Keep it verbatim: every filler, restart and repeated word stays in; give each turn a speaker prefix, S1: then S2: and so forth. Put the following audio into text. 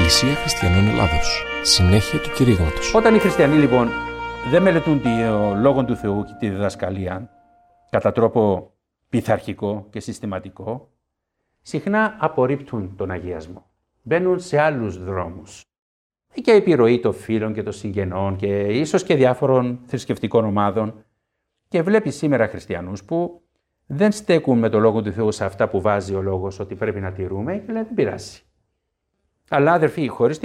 S1: Εκκλησία Χριστιανών Ελλάδος. Συνέχεια του κηρύγματος.
S2: Όταν οι χριστιανοί λοιπόν δεν μελετούν το Λόγο του Θεού και τη διδασκαλία κατά τρόπο πειθαρχικό και συστηματικό, συχνά απορρίπτουν τον αγιασμό. Μπαίνουν σε άλλους δρόμους. Και η επιρροή των φίλων και των συγγενών και ίσως και διάφορων θρησκευτικών ομάδων. Και βλέπει σήμερα χριστιανούς που δεν στέκουν με το Λόγο του Θεού σε αυτά που βάζει ο Λόγος ότι πρέπει να τηρούμε και λένε δεν πειράζει. Αλλά αδερφοί, χωρίς